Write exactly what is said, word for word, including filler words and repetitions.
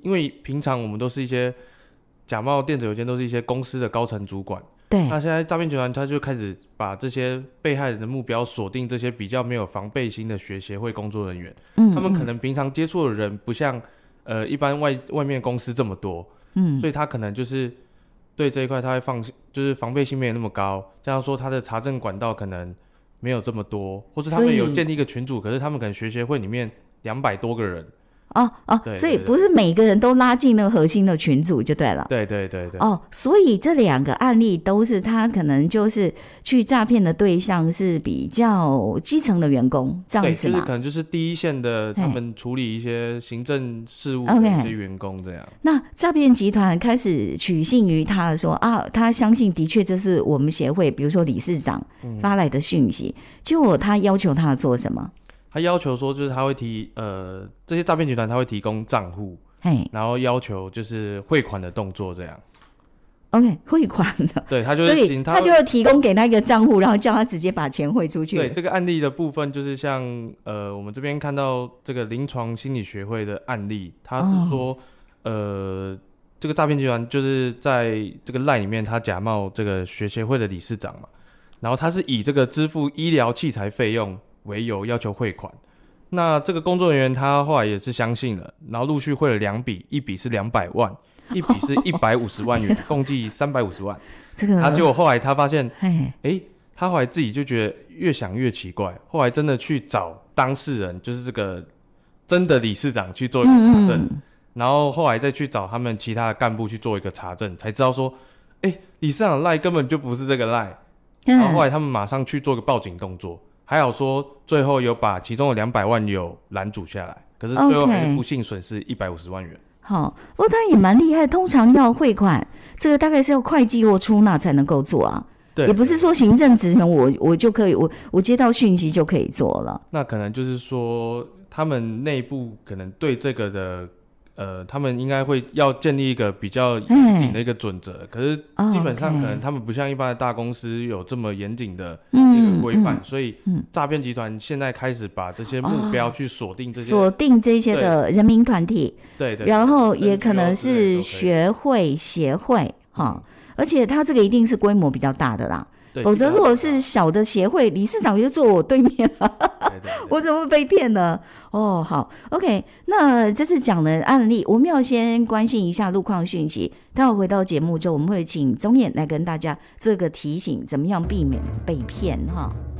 因为平常我们都是一些假冒电子邮件，都是一些公司的高层主管。 对， 那现在诈骗集团他就开始把这些被害人的目标锁定这些比较没有防备心的学协会工作人员。嗯，他们可能平常接触的人不像呃一般外外面公司这么多。嗯，所以他可能就是对这一块他会放就是防备心没有那么高，这样说他的查证管道可能没有这么多，或是他们有建立一个群组，可是他们可能学协会里面两百多个人。 哦哦，所以不是每个人都拉进那个核心的群组就对了。 对对对对。 哦，所以这两个案例都是他可能就是去诈骗的对象是比较基层的员工，这样子吗？ 对，就是可能就是第一线的，他们处理一些行政事务的一些员工这样。Okay. 那诈骗集团开始取信于他说啊，他相信的确这是我们协会，比如说理事长发来的讯息，嗯、结果他要求他做什么？ 他要求说，就是他会提呃，这些诈骗集团他会提供账户，然后要求就是汇款的动作这样。 OK， 汇款的， 对，他就是所以他就会提供给那个账户，然后叫他直接把钱汇出去。 对，这个案例的部分就是像呃，我们这边看到这个临床心理学会的案例，他是说、哦、呃，这个诈骗集团就是在这个 LINE 里面，他假冒这个学协会的理事长嘛，然后他是以这个支付医疗器材费用为由要求汇款，那这个工作人员他后来也是相信了，然后陆续汇了两笔，一笔是两百万，一笔是一百五十万元，共计三百五十万。这个，他结果后来他发现，哎、欸，他后来自己就觉得越想越奇怪，后来真的去找当事人，就是这个真的理事长去做一个查证，嗯嗯，然后后来再去找他们其他的干部去做一个查证，才知道说，哎、欸，理事长的 LINE 根本就不是这个 LINE，然后后来他们马上去做个报警动作。还好说，最后有把其中的两百万有拦阻下来，可是最后还是不幸损失一百五十万元。 好，不过他也蛮厉害，通常要汇款，这个大概是要会计或出纳才能够做啊。对，也不是说行政职员我我就可以，我我接到讯息就可以做了。 那可能就是说，他们内部可能对这个的。呃，他们应该会要建立一个比较严谨的一个准则，可是基本上可能他们不像一般的大公司有这么严谨的这个规范，嗯嗯，所以诈骗集团现在开始把这些目标去锁定这些锁、哦、定这些的人民团体， 对 对, 对， 然后也可能是学会协会哈、嗯，而且他这个一定是规模比较大的啦。否则如果是小的协会，理事长就坐我对面了对对对，我怎么会被骗呢？哦，好 OK， 那这次讲的案例我们要先关心一下路况讯息，待会回到节目之后我们会请宗彦来跟大家做一个提醒，怎么样避免被骗哈。